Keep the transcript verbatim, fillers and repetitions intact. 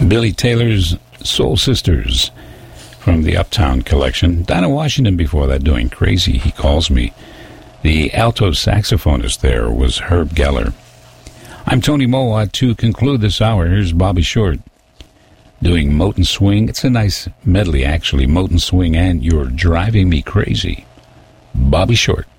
Billy Taylor's Soul Sisters from the Uptown Collection. Dinah Washington before that doing Crazy, He Calls Me. The alto saxophonist there was Herb Geller. I'm Tony Mowat. To conclude this hour, here's Bobby Short doing Moten Swing. It's a nice medley, actually. Moten Swing and You're Driving Me Crazy. Bobby Short.